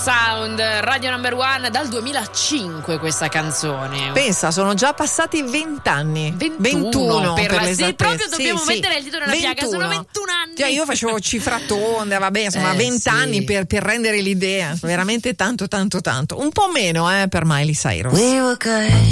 Sound, Radio Number One, dal 2005 questa canzone. Pensa, sono già passati 20 anni. 21 per se proprio dobbiamo mettere il dito nella piaga, sono 21 anni. Cioè, io facevo cifra tonda, vabbè, insomma, 20 anni per rendere l'idea, veramente tanto. Un po' meno per Miley Cyrus.